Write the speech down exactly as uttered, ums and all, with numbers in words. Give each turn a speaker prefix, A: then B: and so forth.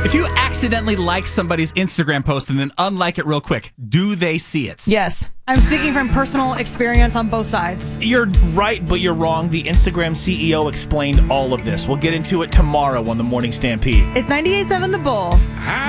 A: If you accidentally like somebody's Instagram post and then unlike it real quick, do they see it?
B: Yes. I'm speaking from personal experience on both sides.
C: You're right, but you're wrong. The Instagram C E O explained all of this. We'll get into it tomorrow on the Morning Stampede.
B: It's ninety-eight point seven The Bull.